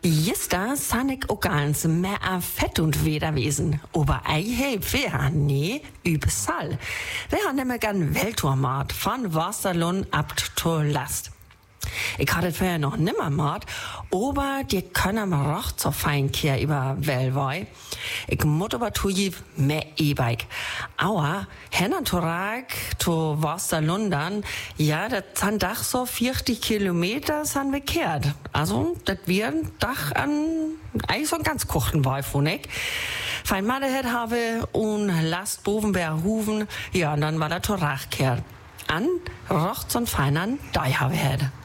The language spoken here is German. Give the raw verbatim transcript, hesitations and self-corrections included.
Jista san ik ook eens mehr a Fett und Wederwesen. Aber ei heb wir, nee, überall. Wir haben nämlich gern Welttourmat von Wasserlund ab zur Last. Ich hatte es vorher noch nimmer gemacht, aber die können mir auch so fein kehr über Wellwei. Ich muss aber tue mehr E-Bike. Aber hennen Torag zu Wasserlundern, ja, das sind doch so vierzig Kilometer sind wir kehrt. Also, das wären doch an, eigentlich so ein ganz kurzen Weg von ich. Fein Madehet habe und Last Bovenberg Huven, ja, und dann war der Torag kehrt. An, rocht so ein feinen Dei habe